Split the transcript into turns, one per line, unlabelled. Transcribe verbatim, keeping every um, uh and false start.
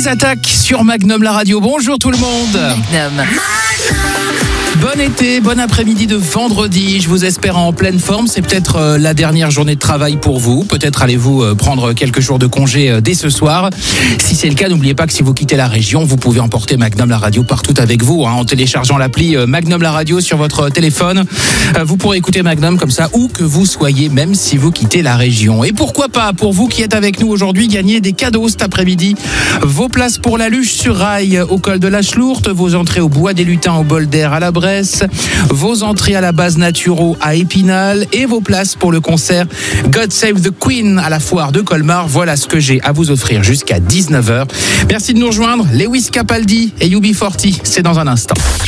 Mars Attack sur Magnum la radio. Bonjour tout le monde.
Magnum.
Bon été, bon après-midi de vendredi. Je vous espère en pleine forme. C'est peut-être euh, la dernière journée de travail pour vous. Peut-être allez-vous euh, prendre quelques jours de congé euh, dès ce soir. Si c'est le cas, n'oubliez pas que si vous quittez la région, vous pouvez emporter Magnum la radio partout avec vous, hein, en téléchargeant l'appli euh, Magnum la radio sur votre téléphone. Euh, vous pourrez écouter Magnum comme ça où que vous soyez, même si vous quittez la région. Et pourquoi pas, pour vous qui êtes avec nous aujourd'hui, gagner des cadeaux cet après-midi. Vos places pour la luge sur rail au col de la Schlourte, vos entrées au bois des Lutins au bol d'air à la Bresse, vos entrées à la base Naturo à Épinal et vos places pour le concert God Save the Queen à la foire de Colmar. Voilà ce que j'ai à vous offrir jusqu'à dix-neuf heures. Merci de nous rejoindre. Lewis Capaldi et U B quarante, c'est dans un instant.